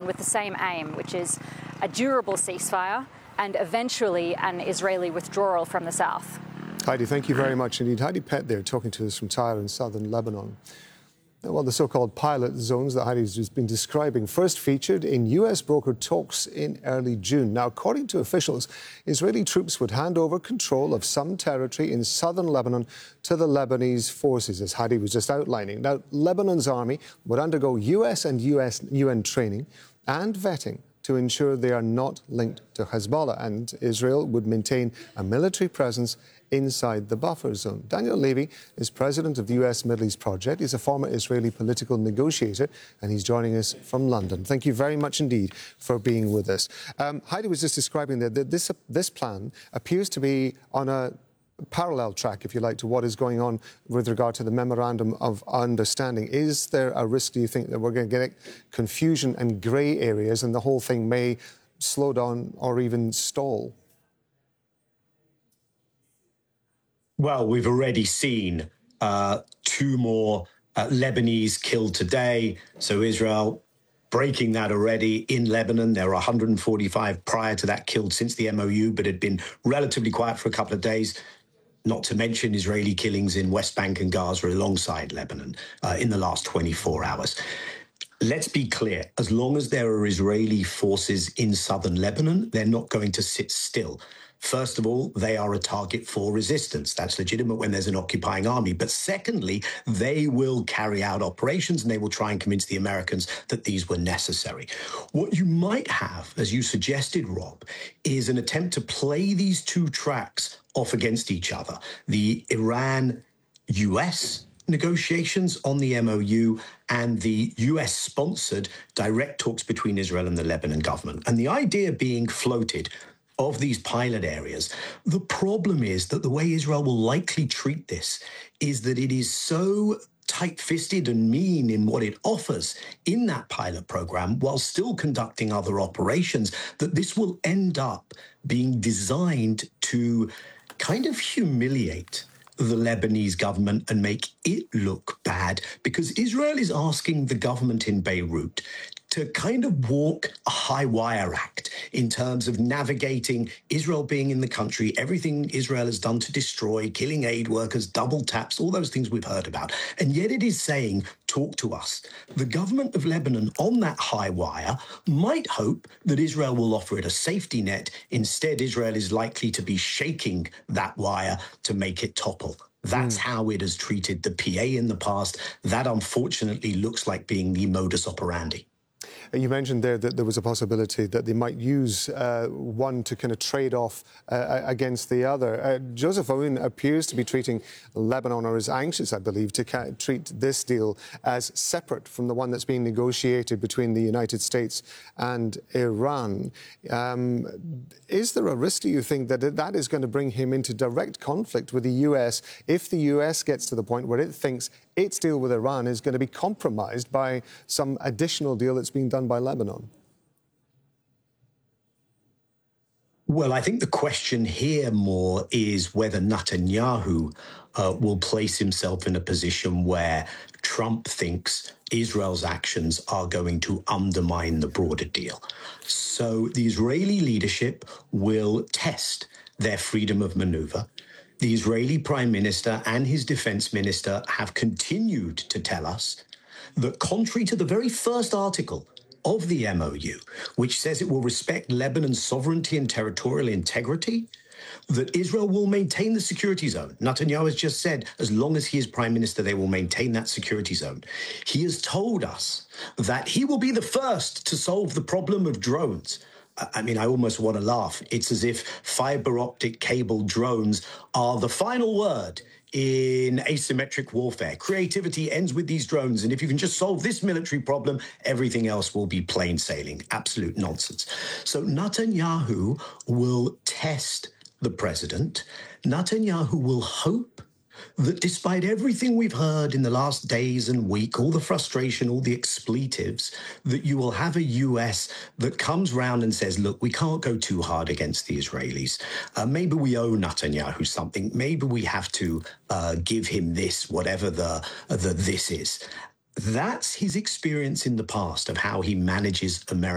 with the same aim, which is a durable ceasefire and eventually an Israeli withdrawal from the south. Heidi, thank you very much indeed. Heidi Pett there, talking to us from Tyre in southern Lebanon. Well, the so-called pilot zones that Heidi's just been describing first featured in US brokered talks in early June. Now, according to officials, Israeli troops would hand over control of some territory in southern Lebanon to the Lebanese forces, as Heidi was just outlining. Now, Lebanon's army would undergo US and UN training and vetting to ensure they are not linked to Hezbollah, and Israel would maintain a military presence inside the buffer zone. Daniel Levy is president of the US Middle East Project. He's a former Israeli political negotiator, and he's joining us from London. Thank you very much indeed for being with us. Heidi was just describing that this plan appears to be on a parallel track, if you like, to what is going on with regard to the Memorandum of Understanding. Is there a risk, do you think, that we're going to get confusion and grey areas and the whole thing may slow down or even stall? Well, we've already seen two more Lebanese killed today. So Israel breaking that already in Lebanon. There were 145 prior to that killed since the MOU, but had been relatively quiet for a couple of days. Not to mention Israeli killings in West Bank and Gaza alongside Lebanon in the last 24 hours. Let's be clear, as long as there are Israeli forces in southern Lebanon, they're not going to sit still. First of all, they are a target for resistance. That's legitimate when there's an occupying army. But secondly, they will carry out operations and they will try and convince the Americans that these were necessary. What you might have, as you suggested, Rob, is an attempt to play these two tracks off against each other. The Iran-US negotiations on the MOU and the US-sponsored direct talks between Israel and the Lebanon government. And the idea being floated of these pilot areas, the problem is that the way Israel will likely treat this is that it is so tight-fisted and mean in what it offers in that pilot program while still conducting other operations, that this will end up being designed to kind of humiliate the Lebanese government and make it look bad, because Israel is asking the government in Beirut to kind of walk a high wire act in terms of navigating Israel being in the country, everything Israel has done to destroy, killing aid workers, double taps, all those things we've heard about. And yet it is saying, talk to us. The government of Lebanon on that high wire might hope that Israel will offer it a safety net. Instead, Israel is likely to be shaking that wire to make it topple. That's how it has treated the PA in the past. That, unfortunately, looks like being the modus operandi. You mentioned there that there was a possibility that they might use one to kind of trade off against the other. Joseph Aoun appears to be treating Lebanon, or is anxious, I believe, to treat this deal as separate from the one that's being negotiated between the United States and Iran. Is there a risk, do you think, that that is going to bring him into direct conflict with the US if the US gets to the point where it thinks its deal with Iran is going to be compromised by some additional deal that's being done by Lebanon? Well, I think the question here more is whether Netanyahu will place himself in a position where Trump thinks Israel's actions are going to undermine the broader deal. So the Israeli leadership will test their freedom of maneuver. The Israeli Prime Minister and his Defense Minister have continued to tell us that, contrary to the very first article of the MOU, which says it will respect Lebanon's sovereignty and territorial integrity, that Israel will maintain the security zone. Netanyahu has just said, as long as he is prime minister, they will maintain that security zone. He has told us that he will be the first to solve the problem of drones. I mean, I almost want to laugh. It's as if fiber optic cable drones are the final word in asymmetric warfare. Creativity ends with these drones, and if you can just solve this military problem, everything else will be plain sailing. Absolute nonsense. So Netanyahu will test the president. Netanyahu will hope that despite everything we've heard in the last days and week, all the frustration, all the expletives, that you will have a US that comes round and says, look, we can't go too hard against the Israelis. Maybe we owe Netanyahu something. Maybe we have to give him this, whatever the this is. That's his experience in the past of how he manages America.